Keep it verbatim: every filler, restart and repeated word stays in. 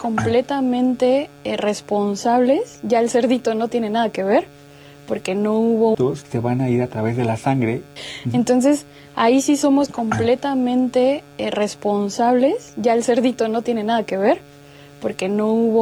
completamente eh, responsables. Ya el cerdito no tiene nada que ver, porque no hubo... Se van a ir a través de la sangre. Entonces, ahí sí somos completamente eh, responsables. Ya el cerdito no tiene nada que ver, porque no hubo...